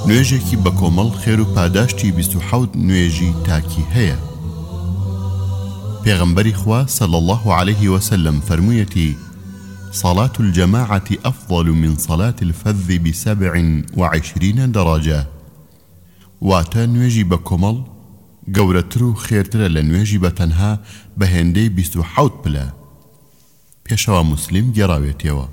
نوێژێکی بە کۆمەڵ خێر و پاداشتی 27 نوێژی تاکی هەیە. پێغەمبەری خوا صلی الله عليه وسلم فەرموویەتی: صلاة الجماعة أفضل من صلاة الفذ ب27 درجة. واتە نوێژی بە کۆمەڵ گەورەتر و خێرترە لە نوێژی بە تەنها بە هێندەی 27 پلە. پێشەوە موسلیم گێڕاوێتەوە.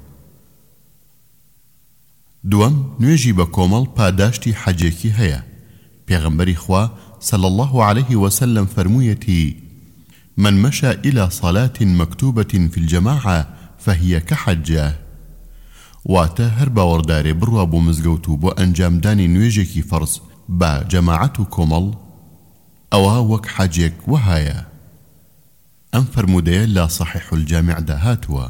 دووەم، نوێژی بە کۆمەڵ پاداشتی حەجێکی هەیە. پێغەمبەری خوا صلی الله عليه وسلم فەرموویەتی: من مشى إلى صلاة مكتوبة في الجماعة فهي كحجة. واتە هەر باوەڕدارێ بڕوا بۆ مزگەوت و بۆ ئەنجامدانی نوێژێکی فەرز با جەماعەت و کۆمەڵ، ئەوە وەک حەجێک وهایە. ئەم فەرموودەیە لە صحیح الجامعدا هاتووە.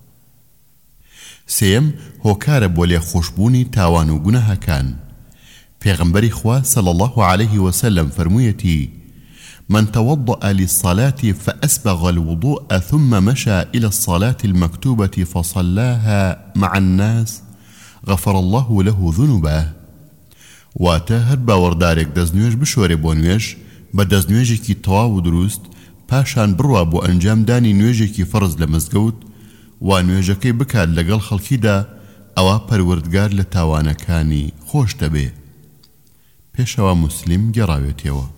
سێم، هۆکارە بۆ لێخۆشبوونی تاوان و گوناهەکان. پێغەمبەری خوا صلی الله عليه وسلم فەرموویەتی: من توضأ للصلاة فأسبغ الوضوء ثم مشى إلى الصلاة المكتوبة فصلاها مع الناس غفر الله له ذنوبه. واتە هەر باوەڕدارێک دەستنوێژ بشۆرێ بۆ نوێژ بە دەستنوێژێکی تەواو و دروست، پاشان بڕوا بۆ ئەنجامدانی نوێژێکی فەرز لە مزگەوت و نوێژەکەی بکات لەگەڵ خەڵکیدا، ئەوە پەروەردگار لە تاوانەکانی خۆش دەبێ. پێشەوە موسلیم گێڕاوێتەوە.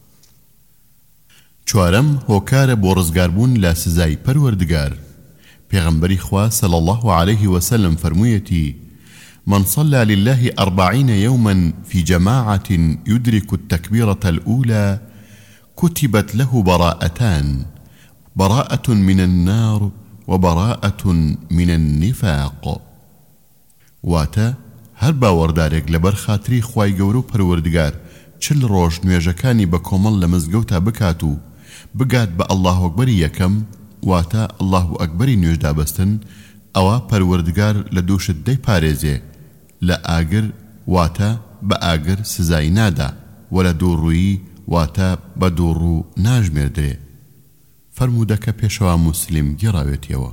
چوارەم، هۆکارە بۆ ڕزگاربوون لە سزای پەروەردگار. پێغەمبەری خوا صلی الله عليه وسلم فەرموویەتی: من صلى لله 40 يوما في جماعة يدرك التكبيرة الأولى كتبت له براءتان، براءة من النار وبراءة من النفاق. واتە هەر باوەڕدارێک لەبەر خاتری خوای گەورە و پەروەردگار 40 ڕۆژ نوێژەکانی بە کۆمەڵ لە مزگەوتا بکات و بگات بە الله ئەکبەری یەکەم، واتە الله ئەکبەری نوێژدا بەستن، ئەوە پەروەردگار لە دووشت دەیپارێزێ، لە ئاگر واتە بە ئاگر سزای نادا، و لە دووڕوویی واتە بە دووڕوو ناژمێردرێ. فەرموودەکە پێشەوە موسلیم گێڕاوێتەوە.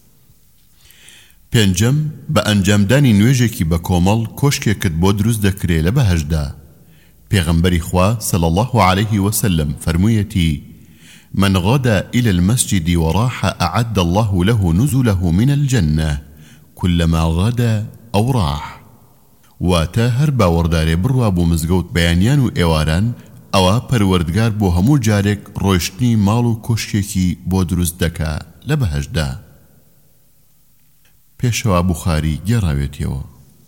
پێنجەم، بە ئەنجامدانی نوێژێکی بە کۆمەڵ کۆشکێکت بۆ دروست دەکرێ لە بەهەشدا. پێغەمبەری خوا صلی الله عليه وسلم فەرموویەتی: من غدا إلى المسجد وراح أعد الله له نزله من الجنة كلما غدا أو راح. واتە هەر باوەڕدارێ بڕوا بۆ مزگەوت بەیانیان و ئێواران، ئەوە پەروەردگار بۆ هەموو جارێک ڕۆیشتنی ماڵ و کۆشکێکی بۆ دروست دەکا لە بەهەشدا. پێشەوە بوخاری گێڕاوێتەوە.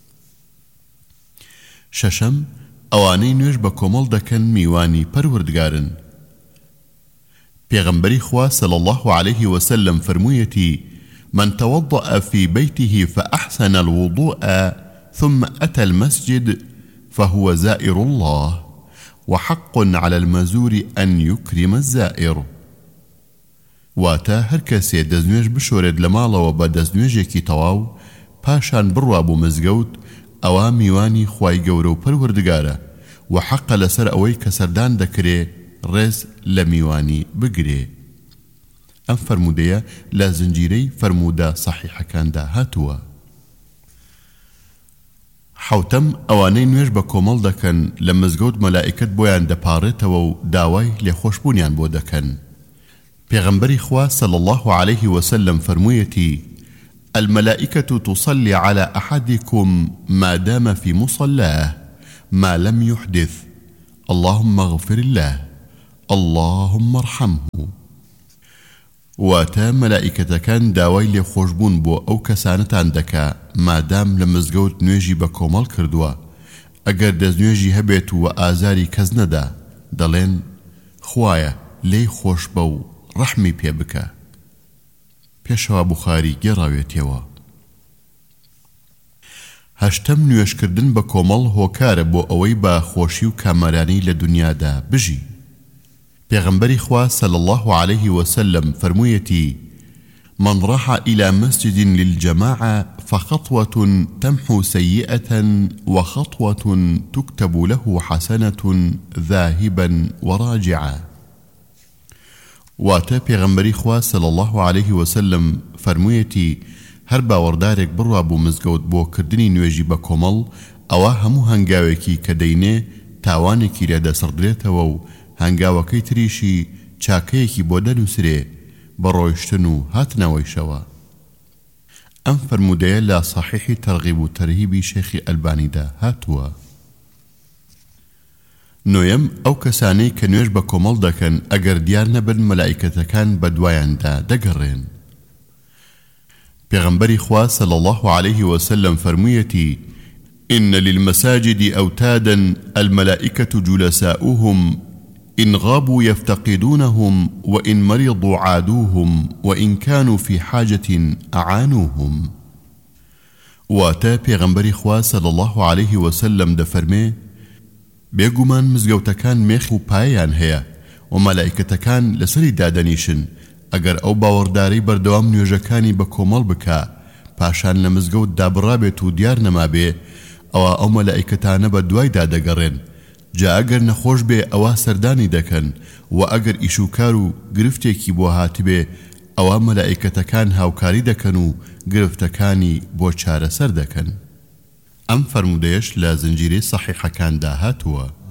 شەشەم، ئەوانەی نوێژ بە کۆمەڵ دەکەن میوانی پەروەردگارن. پێغەمبەری خوا صلی الله عليه وسلم فەرموویەتی: من توضأ في بيته فأحسن الوضوء ثم أتى المسجد فهو زائر الله وحق على المزور أن يكرم الزائر. واتە هەر کەسێ دەستنوێژ بشۆرێت لە ماڵەوە بە دەستنوێژێکی تەواو، پاشان بڕوا بۆ مزگەوت، ئەوە میوانی خوای گەورە و پەروەردگارە و حەقە لەسەر ئەوەی کە سەردان دەکرێ ڕێز لە میوانی بگرێ. ئەم فەرموودەیە لە زنجیرەی فەرموودە سەحیحەکاندا هاتووە. حەوتەم، ئەوانەی نوێژ بە کۆمەڵ دەکەن لە مزگەوت مەلائیکەت بۆیان دەپاڕێتەوە و داوای لێخۆشبوونیان بۆ دەکەن. پێغەمبەری خوا صلی الله عليه وسلم فەرموویەتی: الملائكة تصلي على أحدكم ما دام في مصلاه ما لم يحدث اللهم اغفر له اللهم ارحمه. واتە مەلائیکەتەکان داوای لێخۆشبوون بۆ ئەو کەسانەتان دەکا مادام لە مزگەوت نوێژی بە کۆمەڵ کردووە. ئەگەر دەستنوێژی هەبێت و ئازاری کەس نەدا، دەڵێن خوایە لێی خۆش بە و ڕەحمی پێ بکە. پێشەوە بوخاری گێڕاوێتەوە. هەشتەم، نوێژکردن بە کۆمەڵ هۆکارە بۆ ئەوەی بە خۆشی و کامەرانی لە دنیادا بژی. پێغەمبەری خوا صلی الله عليه وسلم فەرموویەتی: من راح إلى مسجد للجماعة فخطوة تمحو سيئة وخطوة تكتب له حسنة ذاهبا وراجعا. واتە پێغەمبەری خوا صلی الله عليه وسلم فەرموویەتی: هەر باوەڕدارێک بڕوا بوو مزگەوت بۆ کردنی نوێژی بە کۆمەڵ ئەوە هەموو هەنگاوێکی کە دەینێ تاوانێکی لێدەسڕدرێتەوە و هەنگاوەکەی تریشی چاکەیەکی بۆ دەنووسرێ بە ڕۆیشتن و هاتنەوەیشەوە. ئەم فەرمودەیە لە صحیحی تەرغیب و تەرهیبی شێخی ئەلبانیدا هاتووە. نۆیەم ئەو کەسانەی کە نوێژ بە کۆمەڵ دەکەن ئەگەر دیار نەبن مەلائیکەتەکان بە دوایاندا دەگەڕێن. پێغەمبەری خوا صلی الله عليه وسلم فەرموویەتی: إن للمساجد أوتادا الملائكة جلساؤهم إن غابوا يفتقدونهم وإن مرضوا عادوهم وإن كانوا في حاجة أعانوهم. واتا پێغەمبەری خوا صلی الله عليه وسلم دەفەرمێ: بێگومان مزگەوتەکان مێخ و پایان هەیە و مەلائیکەتەکان لەسەری دادەنیشن ئەگەر ئەو باوەڕداری بەردەوام نوێژەکانی بە کۆمەڵ بکا پاشان لە مزگەوت دابڕابێت و دیار نەمابێ ئەوە ئەو مەلائیکەتانە بە دوایدا دەگەڕێن. جا ئەگەر نەخۆش بێ ئەوە سەردانی دەکەن و ئەگەر ئیشوکار و گرفتێکی بۆ هاتبێ ئەوە مەلائیکەتەکان هاوکاری دەکەن و گرفتەکانی بۆ چارەسەر دەکەن. ئەم فەرمودەیەش لە زنجیرەی سەحیحەکاندا هاتووە.